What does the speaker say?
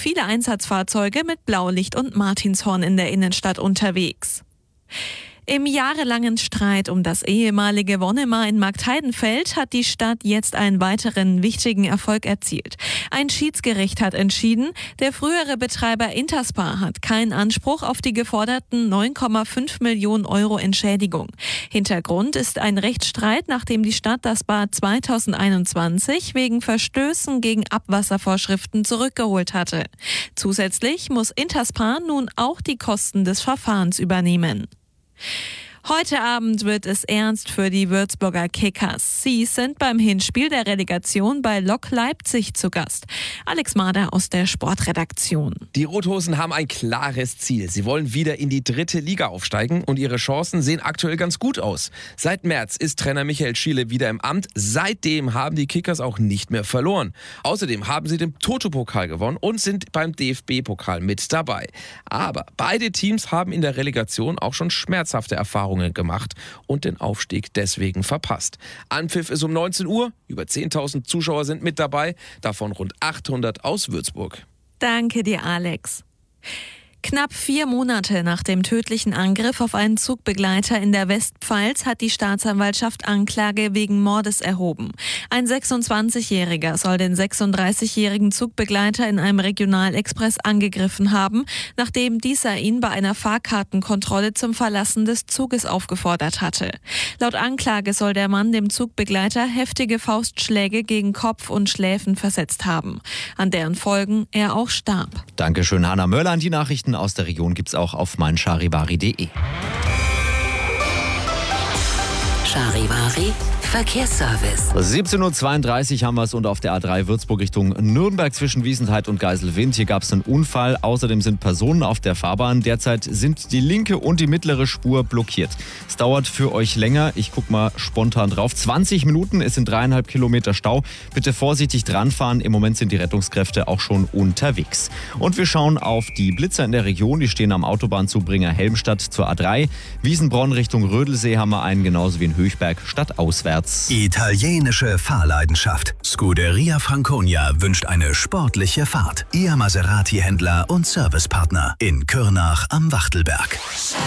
viele Einsatzfahrzeuge mit Blaulicht und Martinshorn in der Innenstadt unterwegs. Im jahrelangen Streit um das ehemalige Wonnemar in Marktheidenfeld hat die Stadt jetzt einen weiteren wichtigen Erfolg erzielt. Ein Schiedsgericht hat entschieden, der frühere Betreiber Interspar hat keinen Anspruch auf die geforderten 9,5 Millionen Euro Entschädigung. Hintergrund ist ein Rechtsstreit, nachdem die Stadt das Bad 2021 wegen Verstößen gegen Abwasservorschriften zurückgeholt hatte. Zusätzlich muss Interspar nun auch die Kosten des Verfahrens übernehmen. Heute Abend wird es ernst für die Würzburger Kickers. Sie sind beim Hinspiel der Relegation bei Lok Leipzig zu Gast. Alex Mader aus der Sportredaktion. Die Rothosen haben ein klares Ziel. Sie wollen wieder in die 3. Liga aufsteigen und ihre Chancen sehen aktuell ganz gut aus. Seit März ist Trainer Michael Schiele wieder im Amt. Seitdem haben die Kickers auch nicht mehr verloren. Außerdem haben sie den Toto-Pokal gewonnen und sind beim DFB-Pokal mit dabei. Aber beide Teams haben in der Relegation auch schon schmerzhafte Erfahrungen gemacht und den Aufstieg deswegen verpasst. Anpfiff ist um 19 Uhr, über 10.000 Zuschauer sind mit dabei, davon rund 800 aus Würzburg. Danke dir, Alex. Knapp 4 Monate nach dem tödlichen Angriff auf einen Zugbegleiter in der Westpfalz hat die Staatsanwaltschaft Anklage wegen Mordes erhoben. Ein 26-Jähriger soll den 36-jährigen Zugbegleiter in einem Regionalexpress angegriffen haben, nachdem dieser ihn bei einer Fahrkartenkontrolle zum Verlassen des Zuges aufgefordert hatte. Laut Anklage soll der Mann dem Zugbegleiter heftige Faustschläge gegen Kopf und Schläfen versetzt haben, an deren Folgen er auch starb. Dankeschön, Hanna Möller. Die Nachrichten aus der Region gibt's auch auf meincharivari.de. Charivari Verkehrsservice. 17.32 Uhr haben wir es und auf der A3 Würzburg Richtung Nürnberg zwischen Wiesenthal und Geiselwind. Hier gab es einen Unfall. Außerdem sind Personen auf der Fahrbahn. Derzeit sind die linke und die mittlere Spur blockiert. Es dauert für euch länger. Ich gucke mal spontan drauf. 20 Minuten, es sind 3,5 Kilometer Stau. Bitte vorsichtig dranfahren. Im Moment sind die Rettungskräfte auch schon unterwegs. Und wir schauen auf die Blitzer in der Region. Die stehen am Autobahnzubringer Helmstadt zur A3. Wiesenbronn Richtung Rödelsee haben wir einen, genauso wie in Höchberg stadtauswärts. Italienische Fahrleidenschaft. Scuderia Franconia wünscht eine sportliche Fahrt. Ihr Maserati-Händler und Servicepartner in Kürnach am Wachtelberg.